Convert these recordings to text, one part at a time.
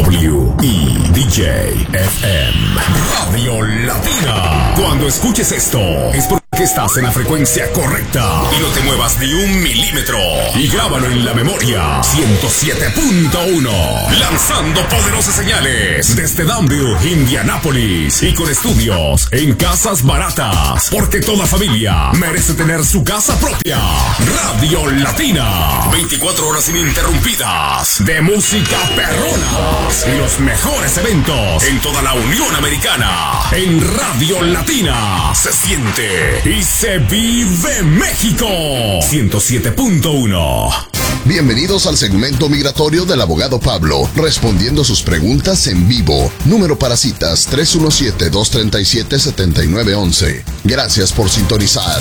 W y DJ FM Radio Latina. Cuando escuches esto, es porque estás en la frecuencia correcta y no te muevas ni un milímetro. Y grábalo en la memoria. 107.1. Lanzando poderosas señales desde Danville, Indianápolis, y con estudios en Casas Baratas, porque toda familia merece tener su casa propia. Radio Latina, 24 horas ininterrumpidas de música perrona y los mejores eventos en toda la Unión Americana. En Radio Latina se siente y se vive México. 107.1. Bienvenidos al segmento migratorio del abogado Pablo, respondiendo sus preguntas en vivo. Número para citas 317-237-7911. Gracias por sintonizar.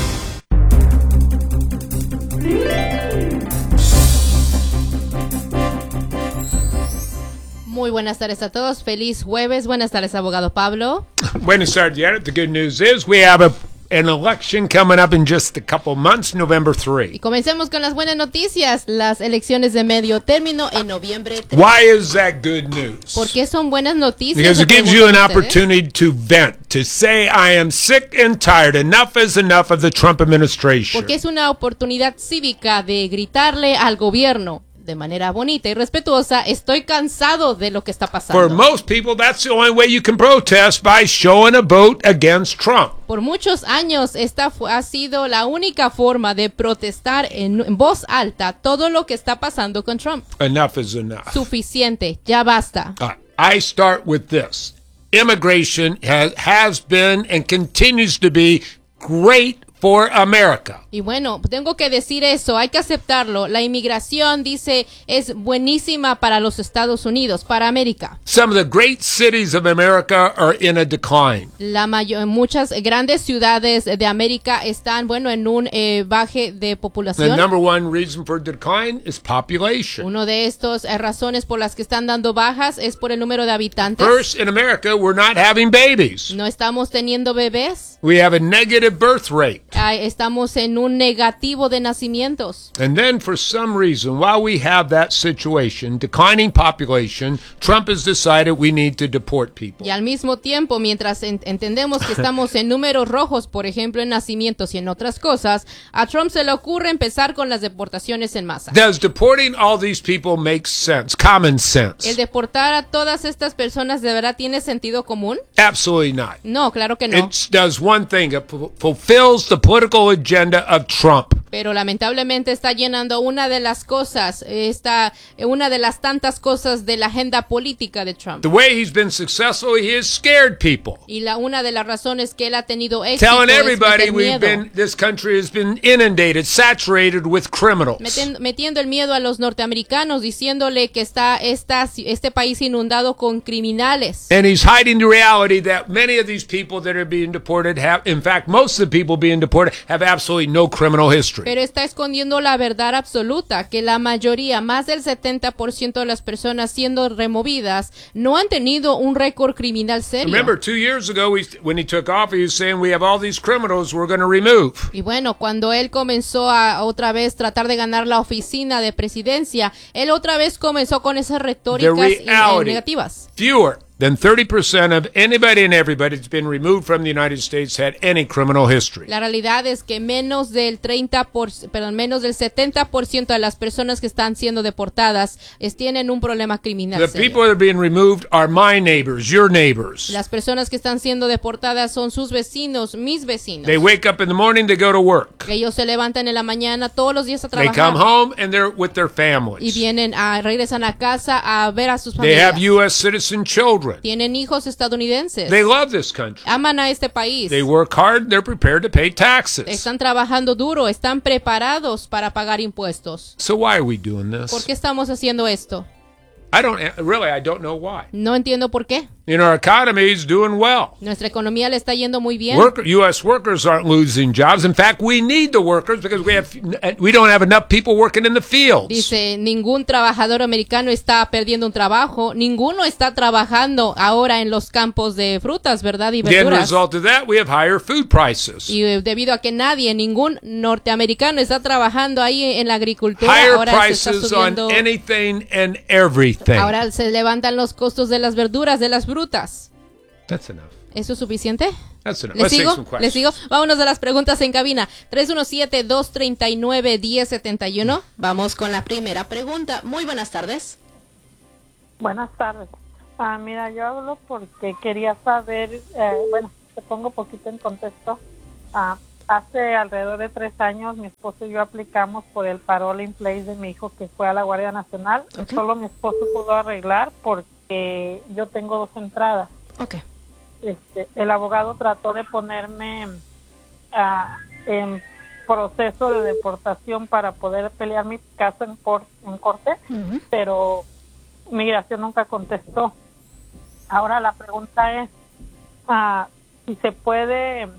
Muy buenas tardes a todos. Feliz jueves. Buenas tardes, abogado Pablo. Buenas tardes, Janet. The good news is we have an election coming up in just a couple months, November 3. Y comencemos con las buenas noticias. Las elecciones de medio término en noviembre 3. Why is that good news? ¿Por qué son buenas noticias? Because it gives you an opportunity to vent, to say, I am sick and tired. Enough is enough of the Trump administration. Porque es una oportunidad cívica de gritarle al gobierno de manera bonita y respetuosa, estoy cansado de lo que está pasando. For most people, that's the only way you can protest, by showing a vote against Trump. Por muchos años, esta ha sido la única forma de protestar en voz alta todo lo que está pasando con Trump. Enough is enough. Suficiente, ya basta. I start with this. Immigration has been and continues to be great for America. Y bueno, tengo que decir eso, hay que aceptarlo. La inmigración, dice, es buenísima para los Estados Unidos, para América. Some of the great cities of America are in a decline. Muchas grandes ciudades de América están, bueno, en un baje de población. The number one reason for decline is population. Uno de estos razones por las que están dando bajas es por el número de habitantes. First, in America, we're not having babies. No estamos teniendo bebés. We have a negative birth rate. Estamos en un negativo de nacimientos. And then for some reason, while we have that situation, declining population, Trump has decided we need to deport people. Y al mismo tiempo, mientras entendemos que estamos en números rojos, por ejemplo, en nacimientos y en otras cosas, a Trump se le ocurre empezar con las deportaciones en masa. Does deporting all these people make sense, common sense? ¿El deportar a todas estas personas de verdad tiene sentido común? Absolutely not. No, claro que no. It does one thing, it fulfills the political agenda of Trump. Pero lamentablemente está llenando una de las cosas, una de las tantas cosas de la agenda política de Trump. The way he's been successful, he has scared people. Y una de las razones que él ha tenido éxito Telling es everybody meter miedo. this country has been inundated, saturated with criminals. Metiendo el miedo a los norteamericanos, diciéndole que está este país inundado con criminales. And he's hiding the reality that many of these people that are being deported have, in fact, most of the people being deported have absolutely no criminal history. Pero está escondiendo la verdad absoluta, que la mayoría, más del 70% de las personas siendo removidas, no han tenido un récord criminal serio. Remember, 2 years ago, when he took office, he was saying, we have all these criminals we're going to remove. Y bueno, cuando él comenzó a otra vez tratar de ganar la oficina de presidencia, él otra vez comenzó con esas retóricas negativas. Fewer than 30% of anybody and everybody that's been removed from the United States had any criminal history. La realidad es que menos del 70% de las personas que están siendo deportadas tienen un problema criminal The serio. people that are being removed are my neighbors, your neighbors. Las personas que están siendo deportadas son sus vecinos, mis vecinos. They wake up in the morning, they go to work. Ellos se levantan en la mañana todos los días a They trabajar. come home and they're with their Y families. regresan a casa a ver a sus They familias. have U.S. citizen children. Tienen hijos estadounidenses. They love this country. Aman a este país. They work hard, they're prepared to pay taxes. Están trabajando duro, están preparados para pagar impuestos. So why are we doing ¿Por this? qué estamos haciendo esto? I don't know why. No entiendo por qué. Our economy is doing well. Nuestra economía le está yendo muy bien. U.S. workers aren't losing jobs. In fact, we need the workers because we don't have enough people working in the fields. Dice, ningún trabajador americano está perdiendo un trabajo. Ninguno está trabajando ahora en los campos de frutas, ¿verdad? Y The end verduras. result of that, we have higher food prices. Y debido a que ningún norteamericano está trabajando ahí en la agricultura, Higher ahora se está prices on subiendo. anything and everything. Ahora se levantan los costos de las verduras, de las frutas. That's enough. ¿Eso es suficiente? That's enough. ¿Le Let's take sigo? some questions. ¿Le sigo? Vámonos a las preguntas en cabina. 317-239-1071. Vamos con la primera pregunta. Muy buenas tardes. Buenas tardes. Mira, yo hablo porque quería saber, te pongo poquito en contexto. Hace alrededor de 3 años mi esposo y yo aplicamos por el parole in place de mi hijo que fue a la Guardia Nacional. Okay. Solo mi esposo pudo arreglar porque yo tengo 2 entradas. Okay. El abogado trató de ponerme en proceso de deportación para poder pelear mi caso en corte, pero Migración nunca contestó. Ahora la pregunta es si se puede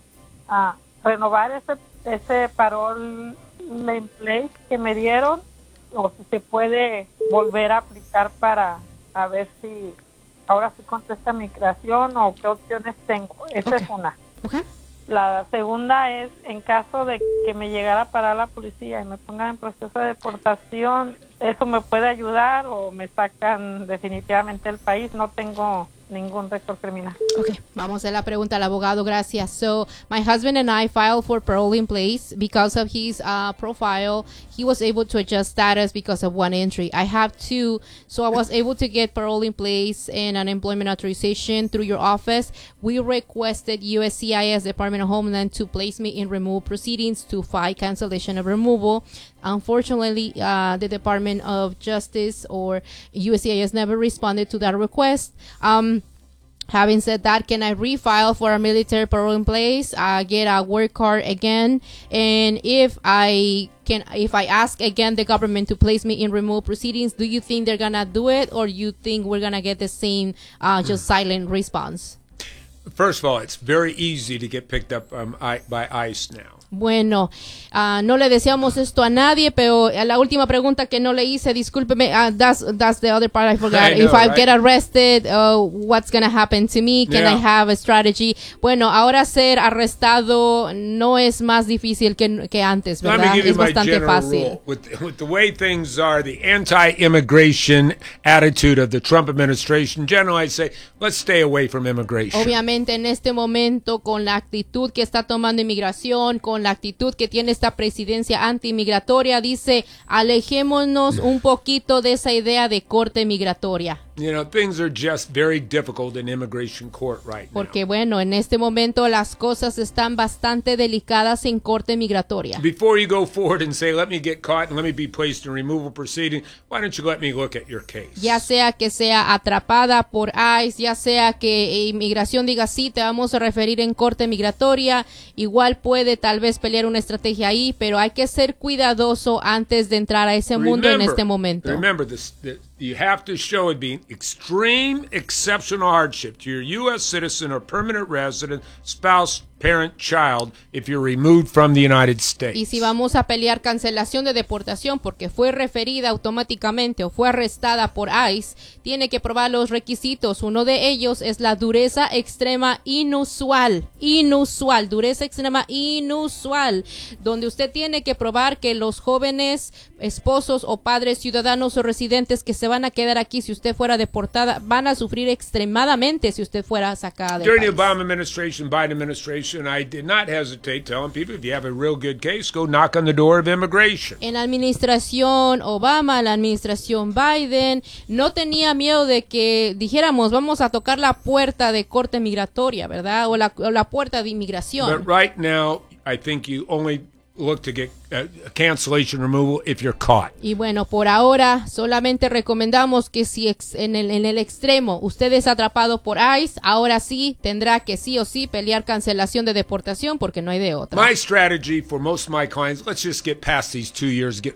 renovar ese parole in place que me dieron, o si se puede volver a aplicar para a ver si ahora sí contesta Migración o qué opciones tengo. Esa es una. Okay. La segunda es, en caso de que me llegara a parar la policía y me pongan en proceso de deportación, ¿eso me puede ayudar o me sacan definitivamente del país? No tengo ningún récord criminal. Okay, vamos a la pregunta al abogado, gracias. So, my husband and I filed for parole in place because of his profile. He was able to adjust status because of 1 entry. I have 2, so I was able to get parole in place and an employment authorization through your office. We requested USCIS, Department of Homeland, to place me in removal proceedings to file cancellation of removal. Unfortunately, the Department of Justice or USCIS never responded to that request. Having said that, can I refile for a military parole in place, get a work card again? And if I ask again the government to place me in removal proceedings, do you think they're gonna do it, or you think we're gonna get the same just silent response? First of all, it's very easy to get picked up by ICE now. Bueno, no le deseamos esto a nadie, pero la última pregunta que no le hice, discúlpeme, that's the other part I forgot. I know, If I right? get arrested, what's going to happen to me? Can I have a strategy? Bueno, ahora ser arrestado no es más difícil que antes, Let me ¿verdad? give you Es my bastante general fácil. rule. With the way things are, the anti-immigration attitude of the Trump administration, generally I'd say, let's stay away from immigration. Obviamente en este momento, con la actitud que está tomando inmigración, con la actitud que tiene esta presidencia antimigratoria, dice, alejémonos un poquito de esa idea de corte migratoria. Things are just very difficult in immigration court right now. Porque bueno, en este momento las cosas están bastante delicadas en corte migratoria. Before you go forward and say, let me get caught and let me be placed in removal proceeding, why don't you let me look at your case? Ya sea que sea atrapada por ICE, ya sea que inmigración diga sí, te vamos a referir en corte migratoria, igual puede tal vez pelear una estrategia ahí, pero hay que ser cuidadoso antes de entrar a ese mundo en este momento. Remember this. You have to show it being extreme exceptional hardship to your U.S. citizen or permanent resident, spouse, parent, child, if you're removed from the United States. Y si vamos a pelear cancelación de deportación porque fue referida automáticamente o fue arrestada por ICE, tiene que probar los requisitos. Uno de ellos es la dureza extrema inusual, dureza extrema inusual, donde usted tiene que probar que los jóvenes esposos o padres ciudadanos o residentes que se van a quedar aquí si usted fuera deportada van a sufrir extremadamente si usted fuera sacada del During the país. Obama administration, Biden administration, I did not hesitate telling people, if you have a real good case, go knock on the door of immigration. En la administración Obama, la administración Biden, no tenía miedo de que dijéramos, vamos a tocar la puerta de corte migratoria, ¿verdad? O la puerta de inmigración. But right now, I think you only look to get cancellation removal if you're caught. Y bueno, por ahora solamente recomendamos que si en el extremo usted es atrapado por ICE, ahora sí tendrá que sí o sí pelear cancelación de deportación porque no hay de otra. My strategy for most of my clients, let's just get past these 2 years,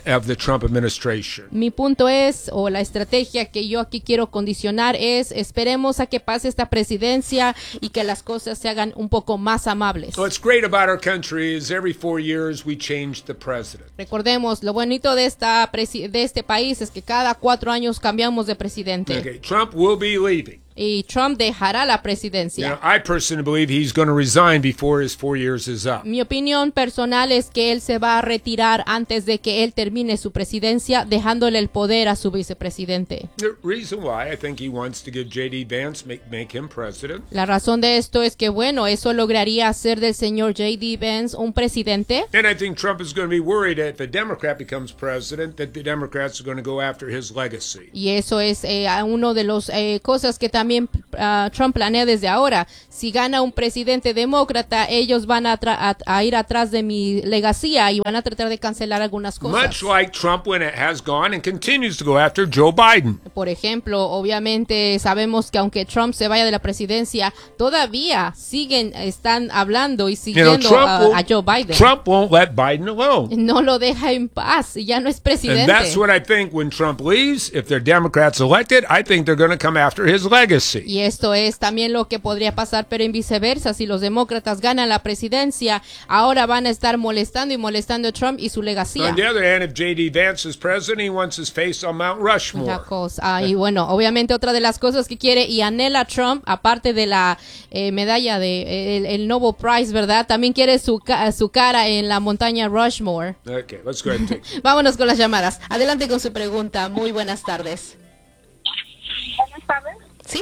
of the Trump administration. Mi punto es, o la estrategia que yo aquí quiero condicionar es, esperemos a que pase esta presidencia y que las cosas se hagan un poco más amables. What's great about our country is every 4 years we change the president. Recordemos, lo bonito de este país es que cada 4 años cambiamos de presidente. Okay, Trump will be leaving. Y Trump dejará la presidencia. You know, I personally believe he's going to resign before his 4 years is up. Mi opinión personal es que él se va a retirar antes de que él termine su presidencia, dejándole el poder a su vicepresidente. The reason why I think he wants to give J.D. Vance, make him president. La razón de esto es que, bueno, eso lograría hacer del señor J.D. Vance un presidente. And I think Trump is going to be worried that if a Democrat becomes president, that the Democrats are going to go after his legacy. Y eso es uno de los cosas que también Trump planea desde ahora. Si gana un presidente demócrata, ellos van a ir atrás de mi legacía y van a tratar de cancelar algunas cosas. Much like Trump when it has gone and continues to go after Joe Biden. Por ejemplo, obviamente sabemos que aunque Trump se vaya de la presidencia, todavía están hablando y siguiendo a Joe Biden. Trump won't let Biden alone. No lo deja en paz, ya no es presidente. And that's what I think when Trump leaves, if they're Democrats elected, I think they're going to come after his legacy. Y esto es también lo que podría pasar, pero en viceversa, si los demócratas ganan la presidencia, ahora van a estar molestando a Trump y su legacía. On the other hand, if J.D. Vance is president, he wants his face on Mount Rushmore. Y bueno, obviamente otra de las cosas que quiere y anhela Trump, aparte de la medalla de el Nobel Prize, ¿verdad? También quiere su cara en la montaña Rushmore. Okay, let's go ahead and take it. Vámonos con las llamadas. Adelante con su pregunta. Muy buenas tardes. Buenas tardes. Sí.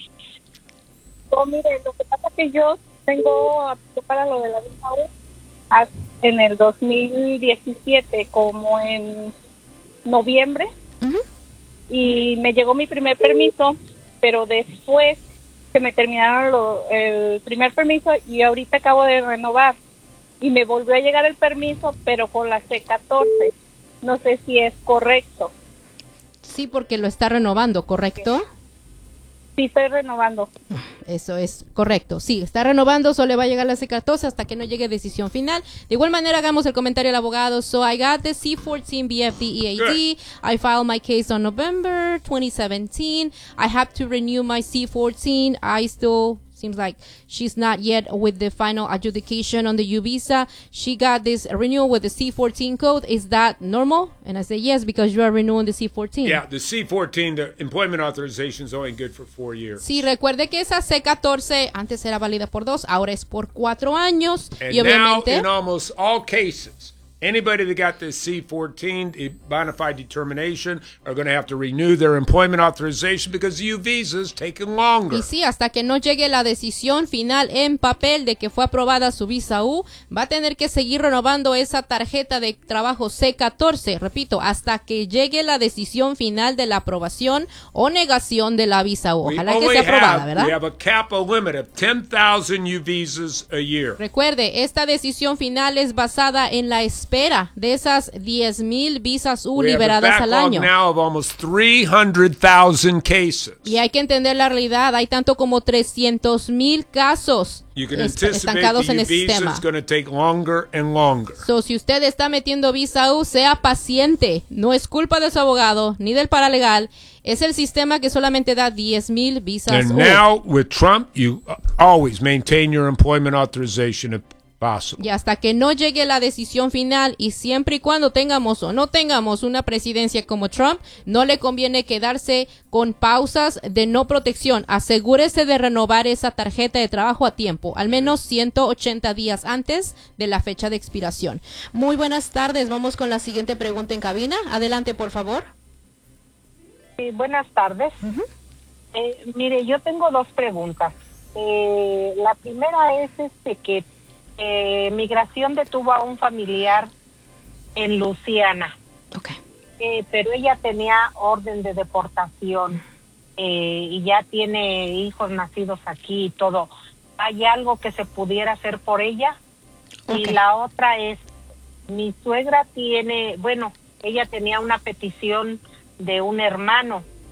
Mire, lo que pasa es que yo tengo para lo de la visa U en el 2017, como en noviembre, y me llegó mi primer permiso, pero después que me terminaron el primer permiso y ahorita acabo de renovar y me volvió a llegar el permiso, pero con la C14. No sé si es correcto. Sí, porque lo está renovando, ¿correcto? Sí, estoy renovando. Eso es correcto. Sí, está renovando, solo le va a llegar la C14 hasta que no llegue decisión final. De igual manera, hagamos el comentario al abogado. So, I got the C14 BFD EAD. I filed my case on November 2017. I have to renew my C14. I still... Seems like she's not yet with the final adjudication on the U visa. She got this renewal with the C14 code. Is that normal? And I say yes, because you are renewing the C14. Yeah, the C14, the employment authorization is only good for 4 years. Sí, recuerde que esa C14 antes era válida por 2, ahora es por 4 años. And y obviamente, now, in almost all cases, anybody that got this C14 bona fide determination are going to have to renew their employment authorization because the U visa is taking longer. Y sí, hasta que no llegue la decisión final en papel de que fue aprobada su visa U, va a tener que seguir renovando esa tarjeta de trabajo C14, repito, hasta que llegue la decisión final de la aprobación o negación de la visa U. Ojalá que sea aprobada, ¿verdad? We have a cap, a limit of 10,000 U visas a year. Recuerde, esta decisión final es basada en la espera de esas 10,000 visas U liberadas al año. Now of almost 300,000 cases. Y hay que entender la realidad, hay tanto como 300,000 casos estancados en el sistema. So, si usted está metiendo visa U, sea paciente. No es culpa de su abogado ni del paralegal. Es el sistema que solamente da 10,000 visas U. And now with Trump, you always maintain your employment authorization if possible. Y hasta que no llegue la decisión final, y siempre y cuando tengamos o no tengamos una presidencia como Trump, no le conviene quedarse con pausas de no protección. Asegúrese de renovar esa tarjeta de trabajo a tiempo, al menos 180 días antes de la fecha de expiración. Muy buenas tardes, vamos con la siguiente pregunta en cabina. Adelante, por favor. Sí, buenas tardes. Mire, yo tengo 2 preguntas. La primera es que Migración detuvo a un familiar en Luisiana. Okay. Pero ella tenía orden de deportación y ya tiene hijos nacidos aquí y todo. ¿Hay algo que se pudiera hacer por ella? Okay. Y la otra es, mi suegra ella tenía una petición de un hermano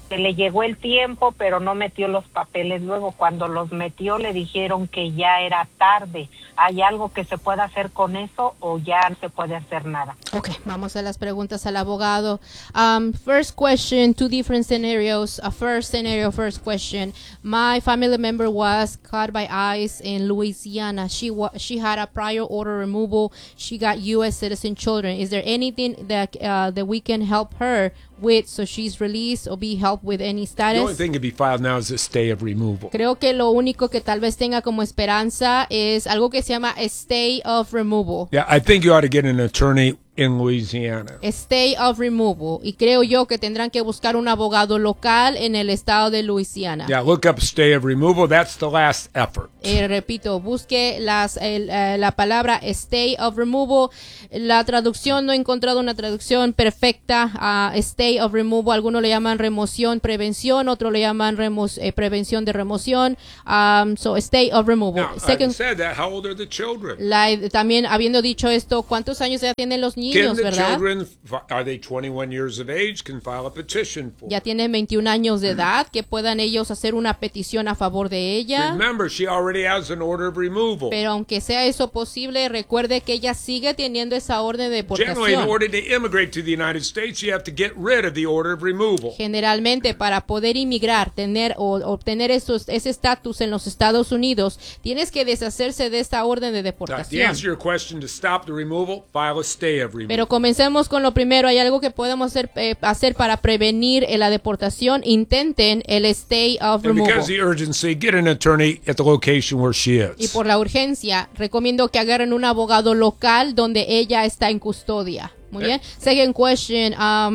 Se le llegó el tiempo, pero no metió los papeles. Luego, cuando los metió, le dijeron que ya era tarde. ¿Hay algo que se pueda hacer con eso o ya no se puede hacer nada? Okay, vamos a las preguntas al abogado. First question, two different scenarios. First scenario, first question. My family member was caught by ICE in Louisiana. She had a prior order removal. She got U.S. citizen children. Is there anything that we can help her with so she's released or be helped with any status? The only thing to be filed now is a stay of removal. Creo que lo único que tal vez tenga como esperanza es algo que se llama a stay of removal. Yeah, I think you ought to get an attorney in Louisiana. Stay of removal. Y creo yo que tendrán que buscar un abogado local en el estado de Luisiana. Yeah, look up stay of removal. That's the last effort. Repito, busque la palabra stay of removal. La traducción, no he encontrado una traducción perfecta a stay of removal. Algunos le llaman remoción, prevención. Otros le llaman prevención de remoción. So stay of removal. Now, having said that, how old are the children? También habiendo dicho esto, ¿cuántos años ya tienen los niños? Can the ¿verdad? children, are they 21 years of age, can file a petition for? Ya tienen 21 años de edad, que puedan ellos hacer una petición a favor de ella. Remember, she already has an order of removal. Pero aunque sea eso posible, recuerde que ella sigue teniendo esa orden de Generally, in deportación. order to immigrate to the United States, you have to get rid of the order of removal. Generalmente, para poder inmigrar, tener o obtener ese estatus en los Estados Unidos, tienes que deshacerse de esta orden de Now, to deportación. answer your question, to stop the removal, file a stay of removal. Pero comencemos con lo primero. ¿Hay algo que podemos hacer para prevenir la deportación? Intenten el stay of And removal. because of the urgency, get an attorney at the location where she Y is. por la urgencia, recomiendo que agarren un abogado local donde ella está en custodia. Muy bien. Second question.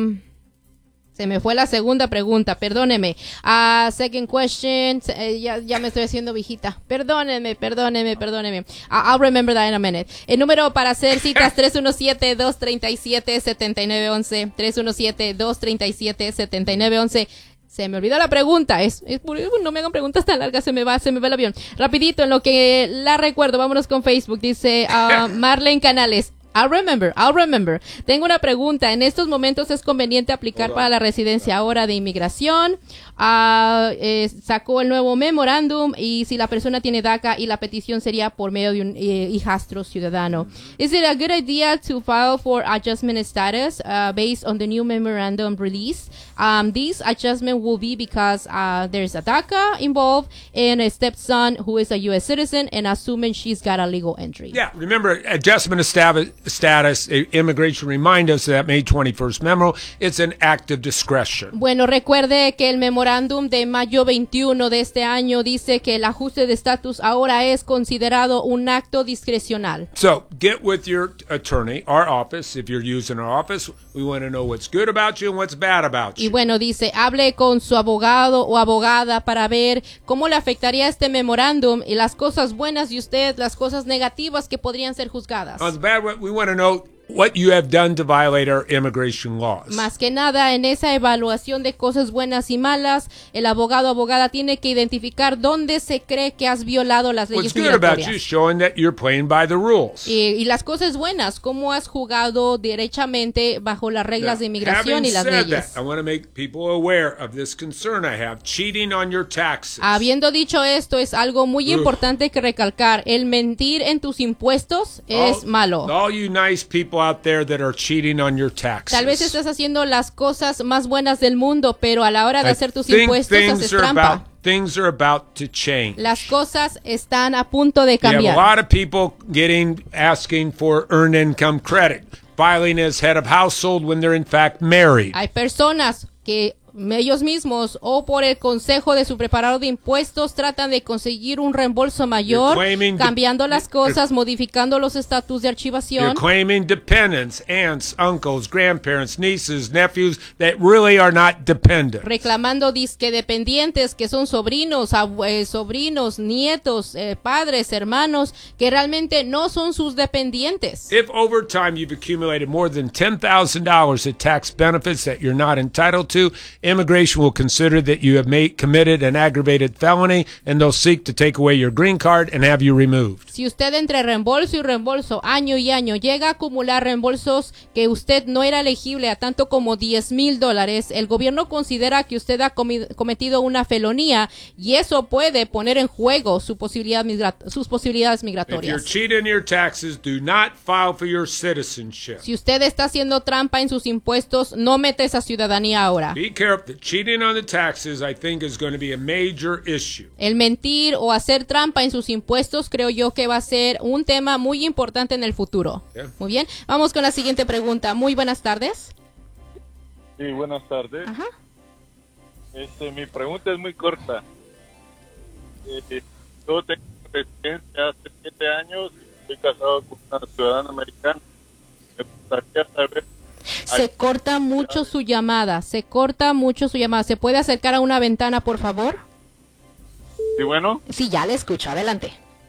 Se me fue la segunda pregunta, perdóneme. Second question. Ya me estoy haciendo viejita. Perdónenme. I'll remember that in a minute. El número para hacer citas 317-237-7911. 317-237-7911. Se me olvidó la pregunta. No me hagan preguntas tan largas, se me va el avión. Rapidito, en lo que la recuerdo, vámonos con Facebook. Dice Marlene Canales. I'll remember. Tengo una pregunta. ¿En estos momentos es conveniente aplicar para la residencia ahora de inmigración? Sacó el nuevo memorándum y si la persona tiene DACA y la petición sería por medio de un hijastro ciudadano. Is it a good idea to file for adjustment status based on the new memorandum release? This adjustment will be because there's a DACA involved and a stepson who is a U.S. citizen and assuming she's got a legal entry. Yeah, remember, adjustment of status, immigration, remind us of that May 21st memo. It's an act of discretion. Bueno, recuerde que el memorándum de mayo 21 de este año dice que el ajuste de estatus ahora es considerado un acto discrecional. So, get with your attorney, our office. If you're using our office, we want to know what's good about you and what's bad about you. Y bueno, dice, hable con su abogado o abogada para ver cómo le afectaría este memorándum y las cosas buenas de usted, las cosas negativas que podrían ser juzgadas. On the bad, we want to know what you have done to violate our immigration laws. Más que nada, en esa evaluación de cosas buenas y malas, el abogado o abogada tiene que identificar dónde se cree que has violado las What's leyes good about you is migratorias. showing that you're playing by the rules. Y las cosas buenas, cómo has jugado derechamente bajo las reglas de inmigración Having y las said leyes. that, I want to make people aware of this concern I have, cheating on your taxes. Habiendo dicho esto, es algo muy importante que recalcar. El mentir en tus impuestos es malo. All you nice people out there that are cheating on your taxes. Tal vez estás haciendo las cosas más buenas del mundo, pero a la hora de hacer tus think impuestos haces trampa. things are about to change. Las cosas están a punto de You have a cambiar. lot of people asking for earned income credit, filing as head of household when they're in fact married. Hay personas que ellos mismos o por el consejo de su preparador de impuestos tratan de conseguir un reembolso mayor, cambiando las cosas, modificando los estatus de You're archivación, claiming dependents, aunts, uncles, grandparents, nieces, nephews that really are not dependent. reclamando disque dependientes que son sobrinos, sobrinos, nietos, padres, hermanos, que realmente no son sus dependientes. If over time you've accumulated more than $10,000 of tax benefits that you're not entitled to, immigration will consider that you have committed an aggravated felony, and they'll seek to take away your green card and have you removed. Si usted entre reembolso y reembolso, año y año, llega a acumular reembolsos que usted no era elegible a tanto como $10,000, el gobierno considera que usted ha cometido una felonía y eso puede poner en juego sus posibilidades If you're migratorias. cheating your taxes, do not file for your citizenship. Si usted está haciendo trampa en sus impuestos, no mete esa ciudadanía ahora. Be careful. The cheating on the taxes, I think, is going to be a major issue. El mentir o hacer trampa en sus impuestos creo yo que va a ser un tema muy importante en el futuro. Yeah. Muy bien, vamos con la siguiente pregunta. Muy buenas tardes. Sí, buenas tardes. Ajá. Mi pregunta es muy corta. Yo tengo residencia hace 7 años, estoy casado con una ciudadana americana. Me gustaría saber... Se corta mucho su llamada, ¿Se puede acercar a una ventana, por favor? Sí, bueno, Sí, ya le escucho, adelante.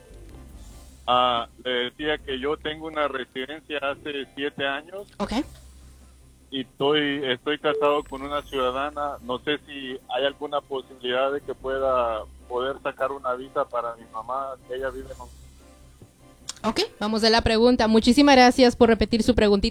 le decía que yo tengo una residencia hace 7 años Ok. y estoy casado con una ciudadana. No sé si hay alguna posibilidad de que poder sacar una visa para mi mamá, que ella vive en... Ok, vamos a la pregunta. Muchísimas gracias por repetir su preguntita.